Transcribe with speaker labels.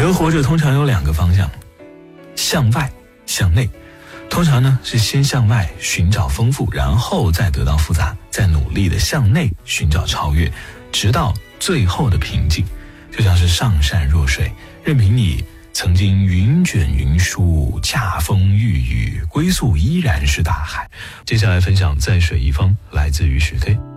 Speaker 1: 人活着通常有2个方向，向外向内。通常呢是先向外寻找丰富，然后再得到复杂，再努力的向内寻找超越，直到最后的平静。就像是上善若水，任凭你曾经云卷云舒，恰风御雨，归宿依然是大海。接下来分享在水一方，来自于许飞。